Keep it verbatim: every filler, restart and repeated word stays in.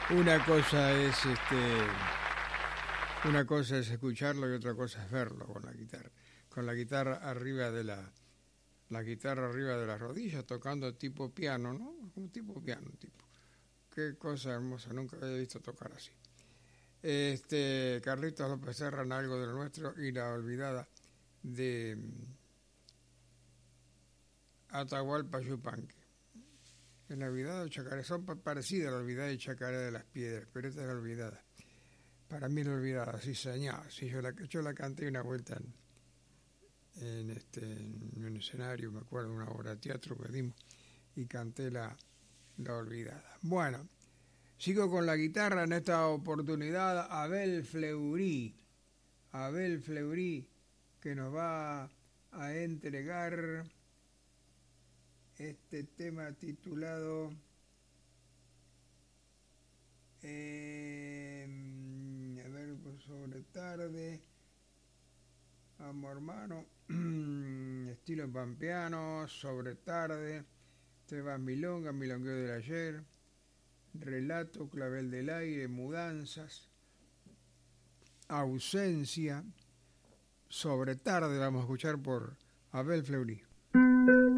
Una cosa es este, una cosa es escucharlo y otra cosa es verlo con la guitarra. Con la guitarra arriba de la, la guitarra arriba de las rodillas, tocando tipo piano, ¿no? Un tipo piano, tipo. Qué cosa hermosa, nunca había visto tocar así. Este, Carlitos López Serra en Algo de lo Nuestro y La Olvidada de Atahualpa Yupanqui. En La Olvidada de Chacaré, son parecidas a La Olvidada y Chacaré de las Piedras, pero esta es La Olvidada. Para mí La Olvidada, sí señor, sí, yo la, yo la canté una vuelta en, en, este, en un escenario, me acuerdo, una obra de teatro que dimos, y canté la, la Olvidada. Bueno, sigo con la guitarra en esta oportunidad, Abel Fleury, Abel Fleury, que nos va a entregar este tema titulado eh, a ver, sobre tarde, Amor hermano, estilo pampeano, sobre tarde, Tebas Milonga, Milongueo del ayer, relato, clavel del aire, mudanzas, ausencia, sobre tarde, vamos a escuchar por Abel Fleury.